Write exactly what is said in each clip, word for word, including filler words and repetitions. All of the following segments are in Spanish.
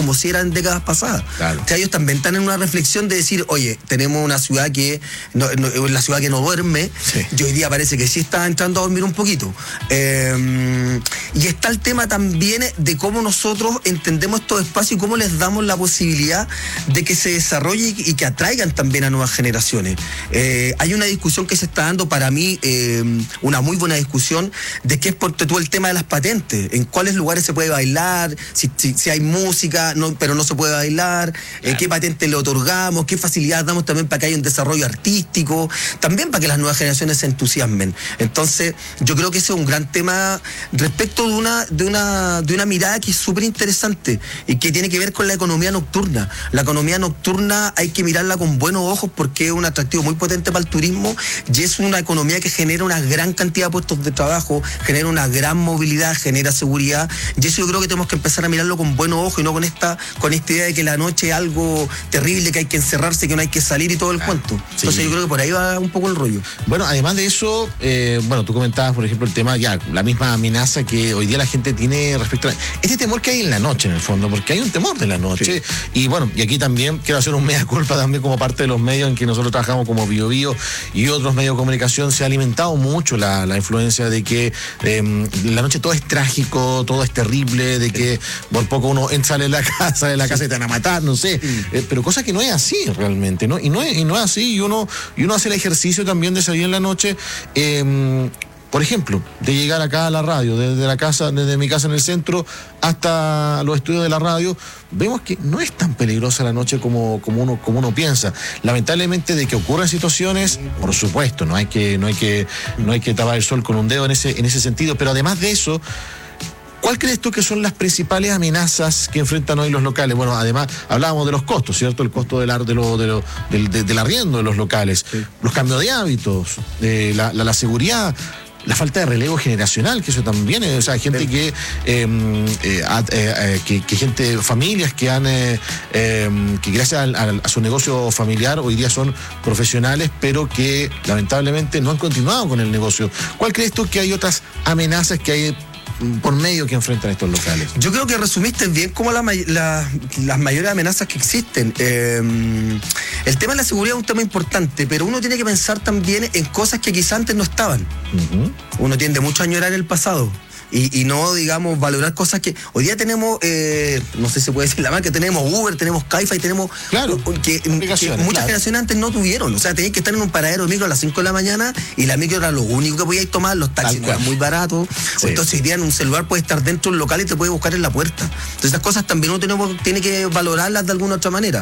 como si eran décadas pasadas. Claro. O sea, ellos también están en una reflexión de decir, oye, tenemos una ciudad que no, no, la ciudad que no duerme, sí. y hoy día parece que sí está entrando a dormir un poquito. Eh, y está el tema también de cómo nosotros entendemos estos espacios y cómo les damos la posibilidad de que se desarrolle y, y que atraigan también a nuevas generaciones. Eh, hay una discusión que se está dando, para mí, eh, una muy buena discusión, de qué es por todo el tema de las patentes, en cuáles lugares se puede bailar, si, si, si hay música, no, pero no se puede bailar, claro. eh, qué patente le otorgamos, qué facilidades damos también para que haya un desarrollo artístico, también para que las nuevas generaciones se entusiasmen. Entonces, yo creo que ese es un gran tema respecto de una, de una, de una mirada que es súper interesante y que tiene que ver con la economía nocturna. La economía nocturna hay que mirarla con buenos ojos porque es un atractivo muy potente para el turismo y es una economía que genera una gran cantidad de puestos de trabajo, genera una gran movilidad, genera seguridad, y eso yo creo que tenemos que empezar a mirarlo con buenos ojos y no con esta, con esta idea de que la noche es algo terrible, que hay que encerrarse, que no hay que salir y todo el ah, cuento. Entonces sí. Yo creo que por ahí va un poco el rollo. Bueno, además de eso, eh, bueno, tú comentabas, por ejemplo, el tema, ya, la misma amenaza que hoy día la gente tiene respecto a este temor que hay en la noche, en el fondo, porque hay un temor de la noche. Sí. Y bueno, y aquí también quiero hacer un mea culpa también como parte de los medios en que nosotros trabajamos como Bio Bio y otros medios de comunicación. Se ha alimentado mucho la, la influencia de que eh, en la noche todo es trágico, todo es terrible, de que por poco uno sale de la casa, de la casa y te van a matar, no sé, sí. eh, pero cosa que no es así realmente, ¿no? Y no es, y no es así, y uno, y uno hace el ejercicio también de salir en la noche, eh, por ejemplo, de llegar acá a la radio, desde la casa, desde mi casa en el centro hasta los estudios de la radio, vemos que no es tan peligrosa la noche como, como uno, como uno piensa. Lamentablemente, de que ocurran situaciones, por supuesto, no hay que, no hay que, no hay que tapar el sol con un dedo en ese, en ese sentido, pero además de eso, ¿cuál crees tú que son las principales amenazas que enfrentan hoy los locales? Bueno, además, hablábamos de los costos, ¿cierto? El costo del, de lo, de lo, del, de, del arriendo de los locales, sí. Los cambios de hábitos, eh, la, la, la seguridad, la falta de relevo generacional, que eso también es, o sea, gente sí. que, eh, eh, eh, que, que gente, familias que han, eh, eh, que gracias a, a, a su negocio familiar hoy día son profesionales, pero que lamentablemente no han continuado con el negocio. ¿Cuál crees tú que hay otras amenazas que hay por medio que enfrentan estos locales? Yo creo que resumiste bien como la, la, las mayores amenazas que existen. Eh, el tema de la seguridad es un tema importante, pero uno tiene que pensar también en cosas que quizás antes no estaban. Uh-huh. Uno tiende mucho a añorar el pasado. Y, y no, digamos, valorar cosas que hoy día tenemos, eh, no sé si se puede decir la marca, tenemos Uber, tenemos Cabify, tenemos claro, que, que muchas claro. generaciones antes no tuvieron. O sea, tenías que estar en un paradero de micro a las cinco de la mañana y la micro era lo único que podíais tomar, los taxis no eran muy baratos. Sí. Entonces hoy día en un celular puedes estar dentro del local y te puede buscar en la puerta. Entonces esas cosas también uno tenemos, tiene que valorarlas de alguna otra manera.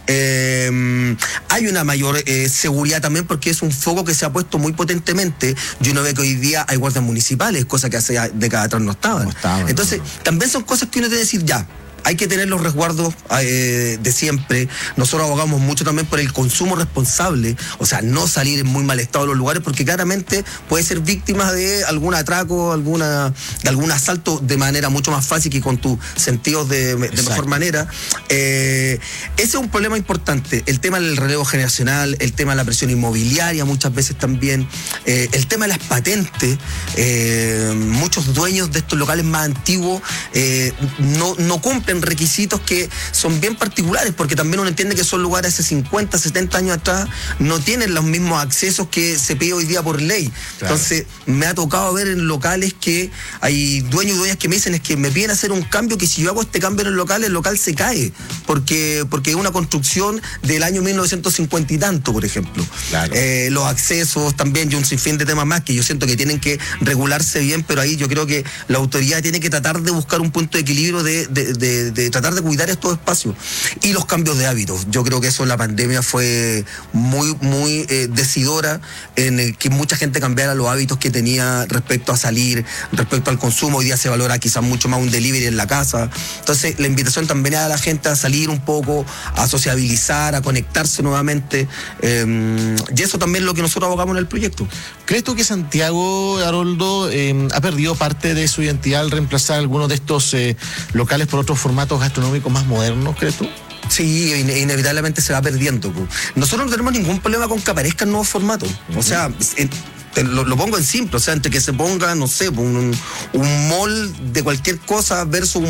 Eh, hay una mayor eh, seguridad también porque es un foco que se ha puesto muy potentemente. Yo no veo que hoy día hay guardias municipales, cosa que hace décadas atrás no estaban. No estaban. Entonces, no. También son cosas que uno debe decir ya. Hay que tener los resguardos eh, de siempre. Nosotros abogamos mucho también por el consumo responsable, o sea, no salir en muy mal estado de los lugares, porque claramente puede ser víctima de algún atraco, alguna, de algún asalto de manera mucho más fácil que con tus sentidos de, de mejor manera. Eh, ese es un problema importante. El tema del relevo generacional, el tema de la presión inmobiliaria muchas veces también, eh, el tema de las patentes. Eh, muchos dueños de estos locales más antiguos eh, no, no cumplen requisitos que son bien particulares, porque también uno entiende que son lugares hace cincuenta, setenta años atrás, no tienen los mismos accesos que se pide hoy día por ley. Claro. Entonces, me ha tocado ver en locales que hay dueños y dueñas que me dicen es que me piden hacer un cambio, que si yo hago este cambio en el local, el local se cae, porque, porque es una construcción del año mil novecientos cincuenta y tanto, por ejemplo. Claro. Eh, los accesos también, y un sinfín de temas más que yo siento que tienen que regularse bien, pero ahí yo creo que la autoridad tiene que tratar de buscar un punto de equilibrio de, de, de De, de tratar de cuidar estos espacios. Y los cambios de hábitos, yo creo que eso en la pandemia fue muy, muy eh, decidora en el que mucha gente cambiara los hábitos que tenía respecto a salir, respecto al consumo. Hoy día se valora quizás mucho más un delivery en la casa. Entonces la invitación también es a la gente a salir un poco, a sociabilizar, a conectarse nuevamente, eh, y eso también es lo que nosotros abogamos en el proyecto. ¿Crees tú que Santiago, Haroldo, eh, ha perdido parte de su identidad al reemplazar algunos de estos eh, locales por otros formatos gastronómicos más modernos, crees tú? Sí, inevitablemente se va perdiendo. Nosotros no tenemos ningún problema con que aparezcan nuevos formatos. Uh-huh. O sea, lo, lo pongo en simple, o sea, entre que se ponga, no sé, un, un mall de cualquier cosa versus un